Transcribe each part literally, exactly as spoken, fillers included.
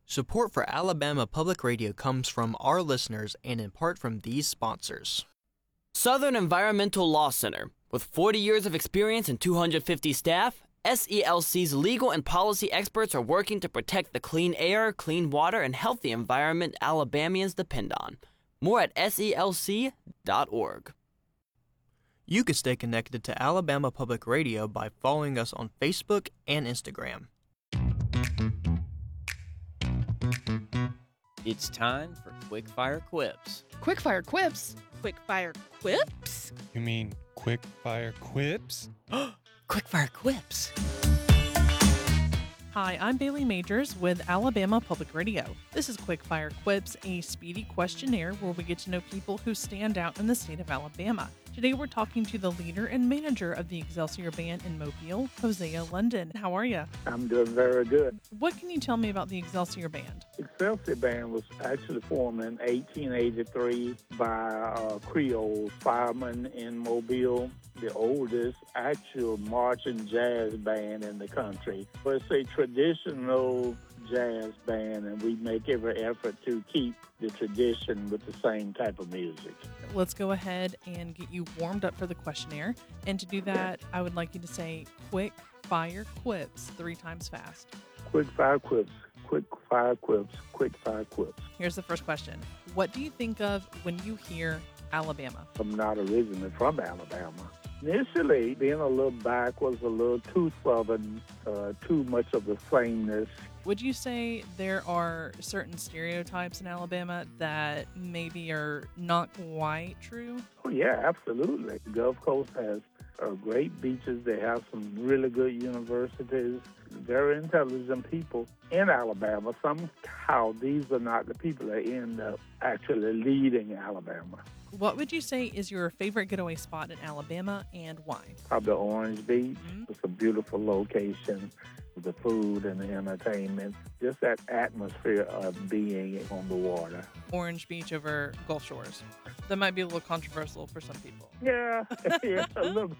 Support for Alabama Public Radio comes from our listeners and in part from these sponsors. Southern Environmental Law Center. With forty years of experience and two hundred fifty staff, S E L C's legal and policy experts are working to protect the clean air, clean water, and healthy environment Alabamians depend on. More at S E L C dot org. You can stay connected to Alabama Public Radio by following us on Facebook and Instagram. It's time for Quickfire Quips. Quickfire Quips? Quickfire Quips? You mean quick fire quips? Quickfire Quips. Hi, I'm Bailey Majors with Alabama Public Radio. This is Quickfire Quips, a speedy questionnaire where we get to know people who stand out in the state of Alabama. Today we're talking to the leader and manager of the Excelsior Band in Mobile, Hosea London. How are you? I'm doing very good. What can you tell me about the Excelsior Band? Excelsior Band was actually formed in eighteen eighty-three by a Creole fireman in Mobile, the oldest actual marching jazz band in the country. It's a traditional jazz band, and we make every effort to keep the tradition with the same type of music. Let's go ahead and get you warmed up for the questionnaire. And to do that, I would like you to say quick fire quips three times fast. Quick fire quips, quick fire quips, quick fire quips. Here's the first question. What do you think of when you hear Alabama? I'm not originally from Alabama. Initially, being a little back was a little too southern, uh, too much of the sameness. Would you say there are certain stereotypes in Alabama that maybe are not quite true? Oh, yeah, absolutely. The Gulf Coast has uh, great beaches. They have some really good universities, very intelligent people in Alabama. Somehow, these are not the people that end up actually leading Alabama. What would you say is your favorite getaway spot in Alabama and why? Probably Orange Beach. Mm-hmm. It's a beautiful location. The food and the entertainment, just that atmosphere of being on the water. Orange Beach over Gulf Shores. That might be a little controversial for some people. Yeah, yeah, a little,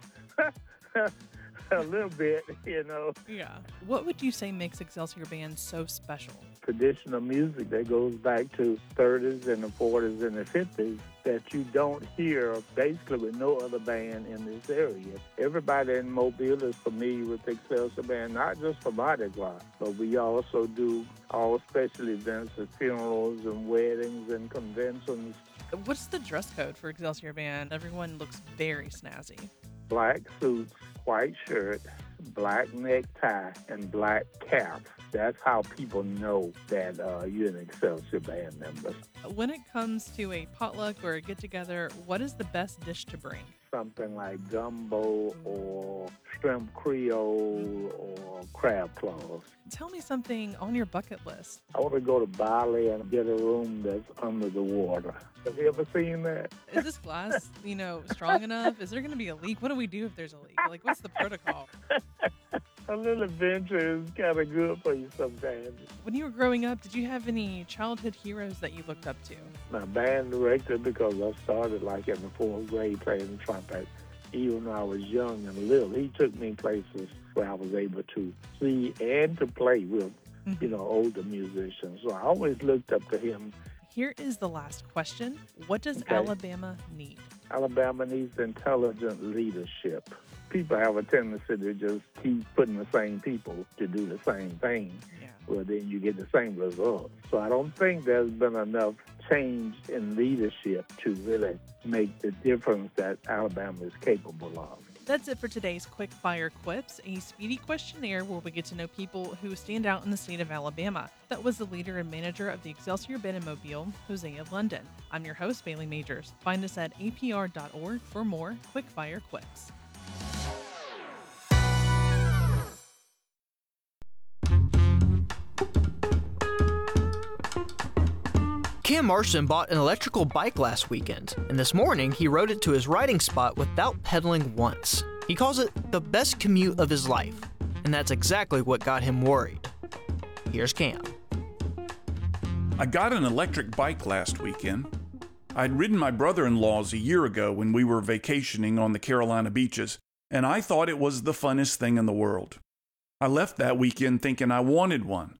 a little bit, you know. Yeah. What would you say makes Excelsior Band so special? Traditional music that goes back to thirties and the forties and the fifties that you don't hear basically with no other band in this area. Everybody in Mobile is familiar with the Excelsior Band, not just for Mardi Gras, but we also do all special events at funerals and weddings and conventions. What's the dress code for Excelsior Band? Everyone looks very snazzy. Black suits, white shirt, black necktie, and black cap. That's how people know that uh, you're an Excelsior Band member. When it comes to a potluck or a get-together, what is the best dish to bring? Something like gumbo or shrimp creole or crab claws. Tell me something on your bucket list. I want to go to Bali and get a room that's under the water. Have you ever seen that? Is this glass, you know, strong enough? Is there going to be a leak? What do we do if there's a leak? Like, what's the protocol? A little adventure is kind of good for you sometimes. When you were growing up, did you have any childhood heroes that you looked up to? My band director, because I started like in the fourth grade playing the trumpet. Even when I was young and little, he took me places where I was able to see and to play with, mm-hmm. you know, older musicians. So I always looked up to him. Here is the last question. What does okay. Alabama need? Alabama needs intelligent leadership. People have a tendency to just keep putting the same people to do the same thing. Yeah. Well, then you get the same result. So I don't think there's been enough change in leadership to really make the difference that Alabama is capable of. That's it for today's Quick Fire Quips, a speedy questionnaire where we get to know people who stand out in the state of Alabama. That was the leader and manager of the Excelsior Band in Mobile, Hosea London. I'm your host, Bailey Majors. Find us at A P R dot org for more Quick Fire Quips. Cam Marston bought an electrical bike last weekend, and this morning he rode it to his riding spot without pedaling once. He calls it the best commute of his life, and that's exactly what got him worried. Here's Cam. I got an electric bike last weekend. I'd ridden my brother-in-law's a year ago when we were vacationing on the Carolina beaches, and I thought it was the funnest thing in the world. I left that weekend thinking I wanted one,